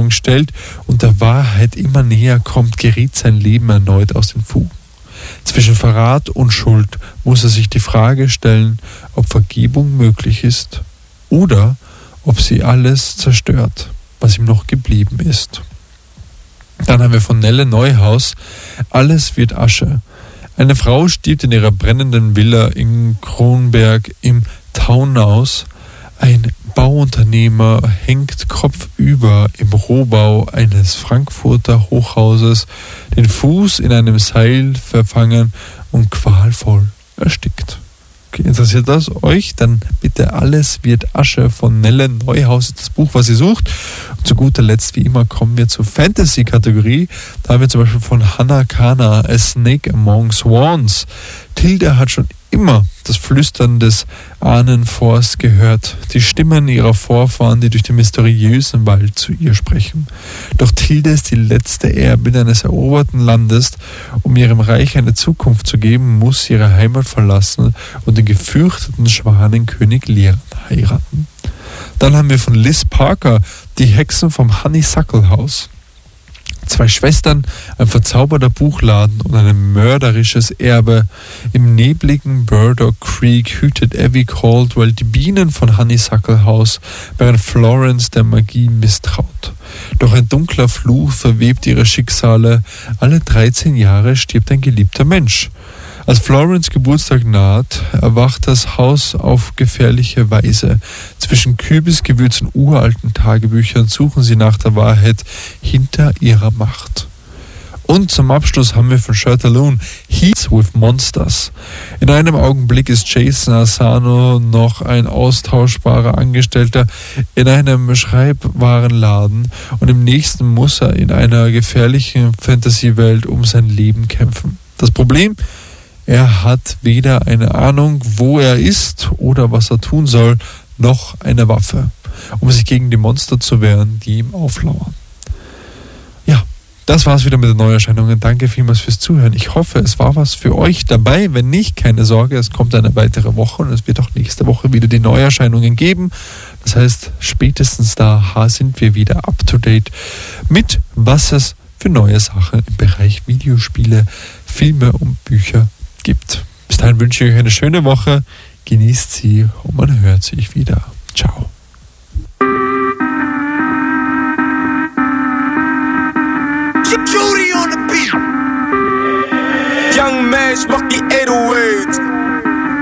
Erinnerung stellt und der Wahrheit immer näher kommt, gerät sein Leben erneut aus den Fugen. Zwischen Verrat und Schuld muss er sich die Frage stellen, ob Vergebung möglich ist oder ob sie alles zerstört, was ihm noch geblieben ist. Dann haben wir von Nelle Neuhaus Alles wird Asche. Eine Frau stirbt in ihrer brennenden Villa in Kronberg im Taunus. Ein Bauunternehmer hängt kopfüber im Rohbau eines Frankfurter Hochhauses, den Fuß in einem Seil verfangen und qualvoll erstickt. Okay, interessiert das euch? Dann bitte Alles wird Asche von Nelle Neuhaus, das Buch, was ihr sucht. Und zu guter Letzt, wie immer, kommen wir zur Fantasy-Kategorie. Da haben wir zum Beispiel von Hannah Kana A Snake Among Swans. Tilda hat schon immer das Flüstern des Ahnenforsts gehört, die Stimmen ihrer Vorfahren, die durch den mysteriösen Wald zu ihr sprechen. Doch Tilda ist die letzte Erbin eines eroberten Landes. Um ihrem Reich eine Zukunft zu geben, muss sie ihre Heimat verlassen und den gefürchteten Schwanenkönig Liran heiraten. Dann haben wir von Liz Parker Die Hexen vom Honeysuckle-Haus. Zwei Schwestern, ein verzauberter Buchladen und ein mörderisches Erbe. Im nebligen Burdock Creek hütet Abby Caldwell die Bienen von Honeysuckle House, während Florence der Magie misstraut. Doch ein dunkler Fluch verwebt ihre Schicksale. Alle 13 Jahre stirbt ein geliebter Mensch. Als Florence Geburtstag naht, erwacht das Haus auf gefährliche Weise. Zwischen Kürbisgewürz und uralten Tagebüchern suchen sie nach der Wahrheit hinter ihrer Macht. Und zum Abschluss haben wir von Shirtalune Heats with Monsters. In einem Augenblick ist Jason Asano noch ein austauschbarer Angestellter in einem Schreibwarenladen und im nächsten muss er in einer gefährlichen Fantasiewelt um sein Leben kämpfen. Das Problem? Er hat weder eine Ahnung, wo er ist oder was er tun soll, noch eine Waffe, um sich gegen die Monster zu wehren, die ihm auflauern. Ja, das war's wieder mit den Neuerscheinungen. Danke vielmals fürs Zuhören. Ich hoffe, es war was für euch dabei. Wenn nicht, keine Sorge, es kommt eine weitere Woche und es wird auch nächste Woche wieder die Neuerscheinungen geben. Das heißt, spätestens da sind wir wieder up to date mit, was es für neue Sachen im Bereich Videospiele, Filme und Bücher gibt. Bis dahin wünsche ich euch eine schöne Woche, genießt sie und man hört sich wieder. Ciao. Judy on the beat. Young Mash, macht die 808.